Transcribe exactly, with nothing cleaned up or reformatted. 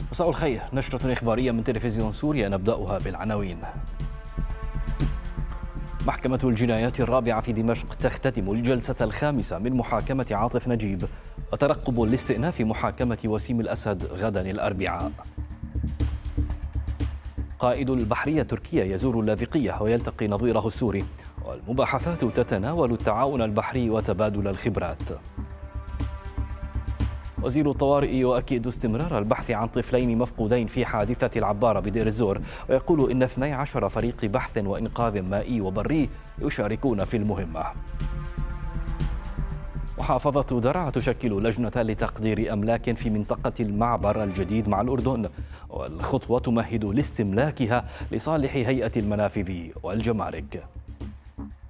مساء الخير، نشرة إخبارية من تلفزيون سوريا نبدأها بالعناوين. محكمة الجنايات الرابعة في دمشق تختتم الجلسة الخامسة من محاكمة عاطف نجيب، وترقب لاستئناف محاكمة وسيم الأسد غدا الأربعاء. قائد البحرية التركية يزور اللاذقية ويلتقي نظيره السوري، والمباحثات تتناول التعاون البحري وتبادل الخبرات. وزير الطوارئ يؤكد استمرار البحث عن طفلين مفقودين في حادثة العبارة بدير الزور، ويقول إن اثني عشر فريق بحث وإنقاذ مائي وبري يشاركون في المهمة. محافظة درعا تشكل لجنة لتقدير أملاك في منطقة المعبر الجديد مع الأردن، والخطوة تمهد لاستملاكها لصالح هيئة المنافذ والجمارك.